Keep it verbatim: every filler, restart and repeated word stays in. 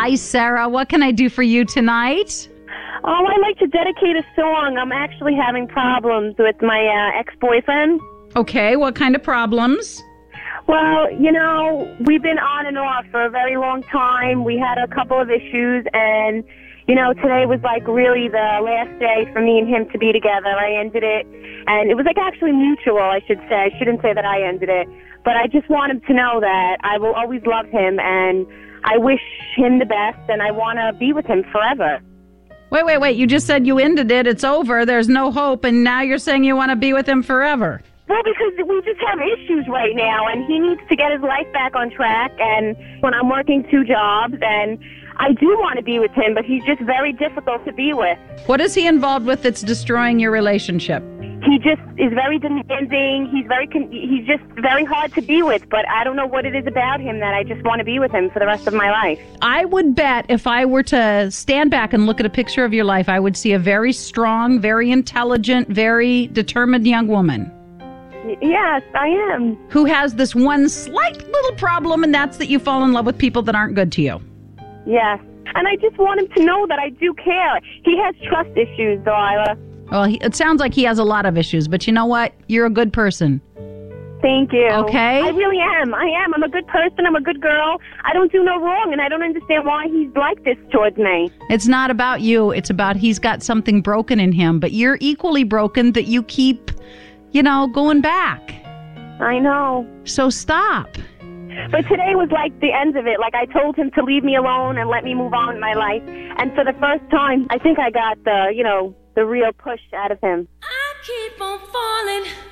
Hi, Sarah. What can I do for you tonight? Oh, I'd like to dedicate a song. I'm actually having problems with my uh, ex-boyfriend. Okay, what kind of problems? Well, you know, we've been on and off for a very long time. We had a couple of issues, and, you know, today was like really the last day for me and him to be together. I ended it, and it was like actually mutual, I should say. I shouldn't say that I ended it. But I just want him to know that I will always love him, and I wish him the best, and I want to be with him forever. Wait, wait, wait. You just said you ended it. It's over. There's no hope. And now you're saying you want to be with him forever. Well, because we just have issues right now, and he needs to get his life back on track. And when I'm working two jobs, and I do want to be with him, but he's just very difficult to be with. What is he involved with that's destroying your relationship? He just is very demanding. He's very, con- he's just very hard to be with, but I don't know what it is about him that I just want to be with him for the rest of my life. I would bet if I were to stand back and look at a picture of your life, I would see a very strong, very intelligent, very determined young woman. Y- yes, I am. Who has this one slight little problem, and that's that you fall in love with people that aren't good to you. Yes. And I just want him to know that I do care. He has trust issues, Delilah. Well, he, it sounds like he has a lot of issues, but you know what? You're a good person. Thank you. Okay? I really am. I am. I'm a good person. I'm a good girl. I don't do no wrong, and I don't understand why he's like this towards me. It's not about you. It's about he's got something broken in him, but you're equally broken that you keep, you know, going back. I know. So stop. But today was like the end of it. Like I told him to leave me alone and let me move on in my life. And for the first time, I think I got the, you know, the real push out of him. I keep on falling.